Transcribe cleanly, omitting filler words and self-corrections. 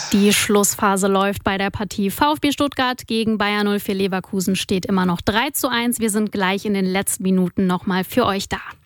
Die Schlussphase läuft bei der Partie VfB Stuttgart gegen Bayer 04 Leverkusen, steht immer noch 3:1. Wir sind gleich in den letzten Minuten nochmal für euch da.